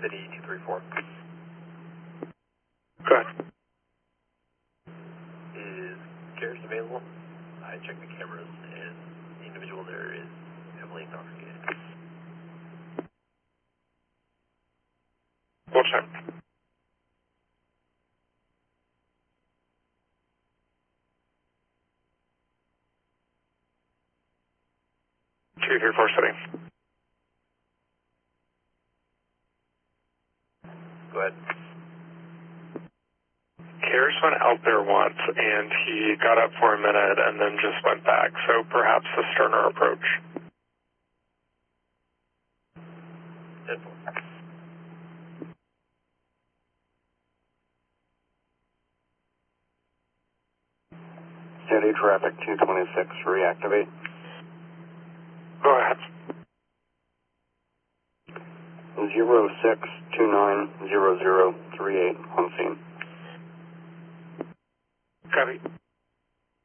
City 234. Go ahead. Is Garrison available? I checked the cameras and the individual there is heavily intoxicated. We'll check. Two, three, four, City. Go ahead. Karis went out there once, and he got up for a minute and then just went back, so perhaps a sterner approach. 10-4. City traffic 226, reactivate. Go ahead. 06290038 on scene. Copy.